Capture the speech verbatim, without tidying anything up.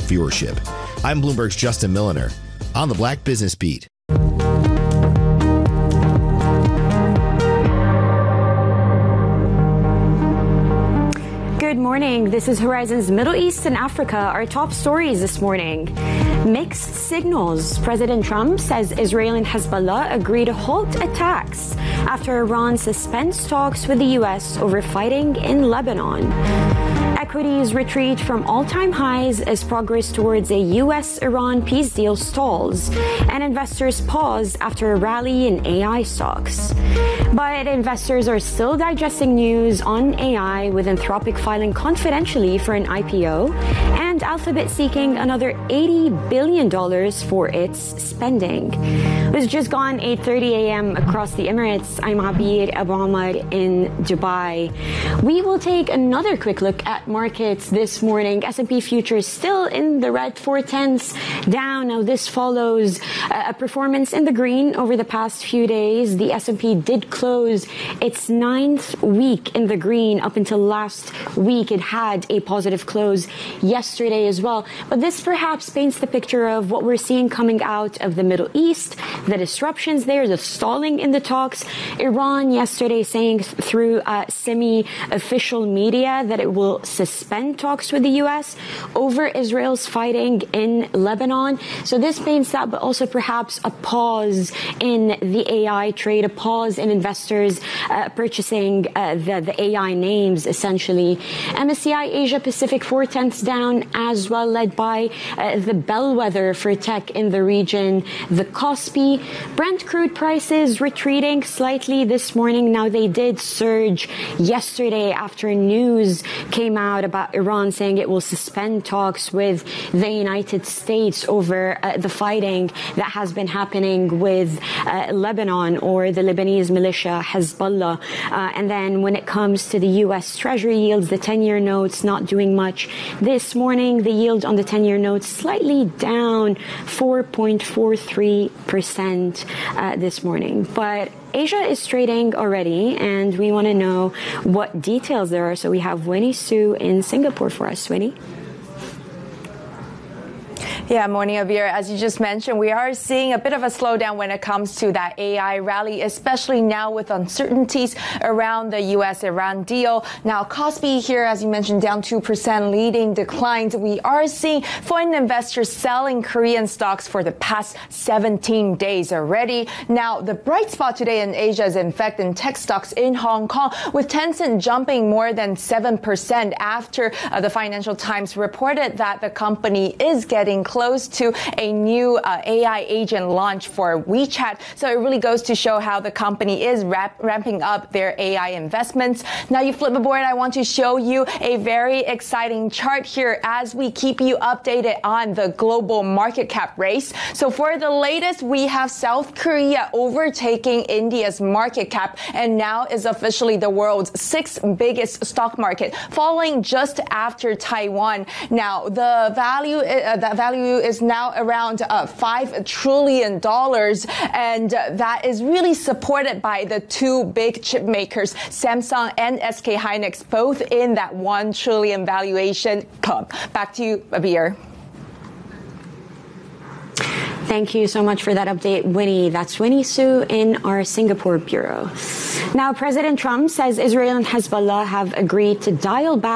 viewership. I'm Bloomberg's Justin Milliner on the Black Business Beat. Good morning. This is Horizon's Middle East and Africa. Our top stories this morning. Mixed signals. President Trump says Israel and Hezbollah agree to halt attacks after Iran suspends talks with the U S over fighting in Lebanon. Equities retreat from all-time highs as progress towards a U S-Iran peace deal stalls, and investors pause after a rally in A I stocks. But investors are still digesting news on A I, with Anthropic filing confidentially for an I P O and Alphabet seeking another eighty billion dollars for its spending. It was just gone eight thirty a.m. across the Emirates. I'm Abir Abu Amar in Dubai. We will take another quick look at markets this morning. S and P futures still in the red, four tenths down. Now this follows a performance in the green over the past few days. The S and P did close its ninth week in the green. Up until last week, it had a positive close yesterday as well. But this perhaps paints the picture of what we're seeing coming out of the Middle East, the disruptions there, the stalling in the talks. Iran yesterday saying through uh, semi-official media that it will suspend talks with the U S over Israel's fighting in Lebanon. So this paints that, but also perhaps a pause in the A I trade, a pause in investors uh, purchasing uh, the, the A I names, essentially. M S C I Asia Pacific four tenths down as well, led by uh, the bellwether for tech in the region, the Kospi. Brent crude prices retreating slightly this morning. Now, they did surge yesterday after news came out about Iran saying it will suspend talks with the United States over uh, the fighting that has been happening with uh, Lebanon, or the Lebanese militia Hezbollah. Uh, and then when it comes to the U S Treasury yields, the ten-year notes not doing much this morning. The yield on the ten-year notes slightly down four point four three percent uh, this morning. But Asia is trading already, and we want to know what details there are. So we have Winnie Su in Singapore for us. Winnie? Yeah, morning, Abir. As you just mentioned, we are seeing a bit of a slowdown when it comes to that A I rally, especially now with uncertainties around the U S-Iran deal. Now, Kospi here, as you mentioned, down two percent, leading declines. We are seeing foreign investors selling Korean stocks for the past seventeen days already. Now, the bright spot today in Asia is, in fact, in tech stocks in Hong Kong, with Tencent jumping more than seven percent after uh, the Financial Times reported that the company is getting close to a new uh, A I agent launch for WeChat. So it really goes to show how the company is rap- ramping up their A I investments. Now you flip aboard, I want to show you a very exciting chart here as we keep you updated on the global market cap race. So for the latest, we have South Korea overtaking India's market cap and now is officially the world's sixth biggest stock market, following just after Taiwan. Now the value, uh, the value is now around uh, five trillion dollars, and uh, that is really supported by the two big chip makers, Samsung and S K Hynix, both in that one trillion valuation club. Back to you, Abir. Thank you so much for that update, Winnie. That's Winnie Su in our Singapore bureau. Now, President Trump says Israel and Hezbollah have agreed to dial back